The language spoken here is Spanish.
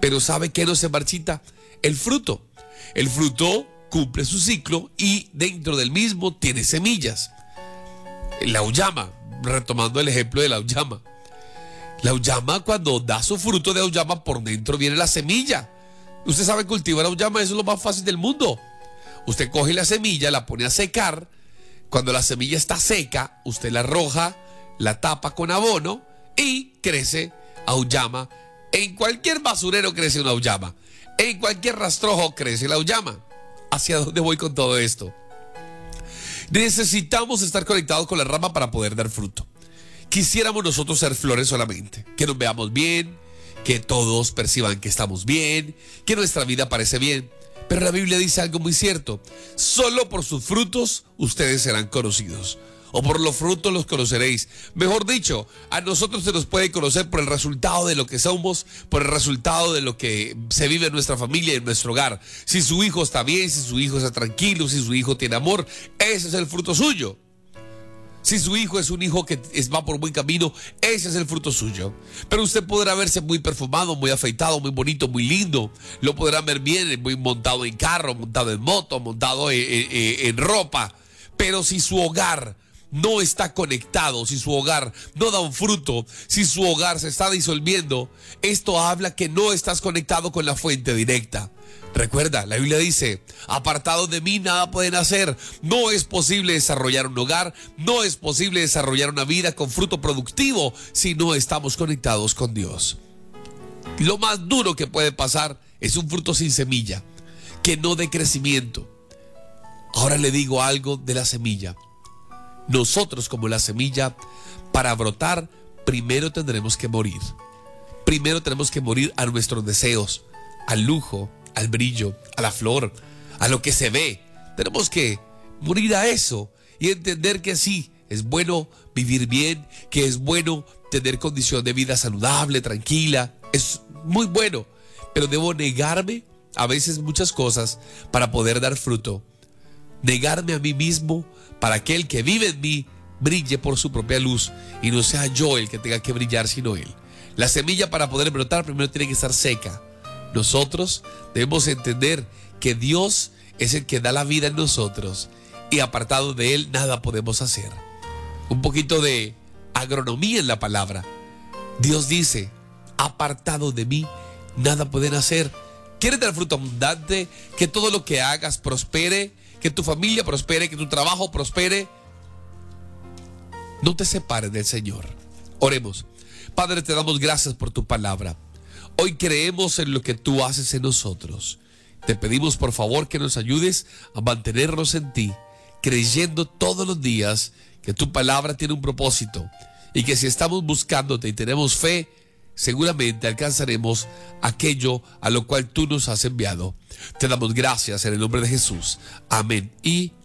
Pero ¿sabe qué no se marchita? El fruto. El fruto cumple su ciclo y dentro del mismo tiene semillas. La auyama, retomando el ejemplo de la auyama. La auyama, cuando da su fruto de auyama, por dentro viene la semilla. Usted sabe cultivar auyama, eso es lo más fácil del mundo. Usted coge la semilla, la pone a secar. Cuando la semilla está seca, usted la arroja, la tapa con abono y crece auyama. En cualquier basurero crece una auyama. En cualquier rastrojo crece la auyama. ¿Hacia dónde voy con todo esto? Necesitamos estar conectados con la rama para poder dar fruto. Quisiéramos nosotros ser flores solamente, que nos veamos bien, que todos perciban que estamos bien, que nuestra vida parece bien. Pero la Biblia dice algo muy cierto: solo por sus frutos ustedes serán conocidos, o por los frutos los conoceréis. Mejor dicho, a nosotros se nos puede conocer por el resultado de lo que somos, por el resultado de lo que se vive en nuestra familia y en nuestro hogar. Si su hijo está bien, si su hijo está tranquilo, si su hijo tiene amor, ese es el fruto suyo. Si su hijo es un hijo que va por buen camino, ese es el fruto suyo. Pero usted podrá verse muy perfumado, muy afeitado, muy bonito, muy lindo. Lo podrá ver bien, muy montado en carro, montado en moto, montado en ropa. Pero si su hogar no está conectado, si su hogar no da un fruto, si su hogar se está disolviendo, esto habla que no estás conectado con la fuente directa. Recuerda, la Biblia dice: apartados de mí nada pueden hacer. No es posible desarrollar un hogar, no es posible desarrollar una vida con fruto productivo si no estamos conectados con Dios. Lo más duro que puede pasar es un fruto sin semilla, que no dé crecimiento. Ahora le digo algo de la semilla. Nosotros, como la semilla, para brotar, primero tendremos que morir. Primero tenemos que morir a nuestros deseos, al lujo, al brillo, a la flor, a lo que se ve. Tenemos que morir a eso y entender que sí, es bueno vivir bien, que es bueno tener condición de vida saludable, tranquila. Es muy bueno, pero debo negarme a veces muchas cosas para poder dar fruto. Negarme a mí mismo para que el que vive en mí brille por su propia luz y no sea yo el que tenga que brillar, sino Él. La semilla, para poder brotar, primero tiene que estar seca. Nosotros debemos entender que Dios es el que da la vida en nosotros y apartado de Él nada podemos hacer. Un poquito de agronomía en la palabra. Dios dice: apartado de mí nada pueden hacer. ¿Quieres dar fruto abundante? Que todo lo que hagas prospere, que tu familia prospere, que tu trabajo prospere. No te separes del Señor. Oremos. Padre, te damos gracias por tu palabra. Hoy creemos en lo que tú haces en nosotros. Te pedimos por favor que nos ayudes a mantenernos en ti, creyendo todos los días que tu palabra tiene un propósito y que si estamos buscándote y tenemos fe, seguramente alcanzaremos aquello a lo cual tú nos has enviado. Te damos gracias en el nombre de Jesús. Amén y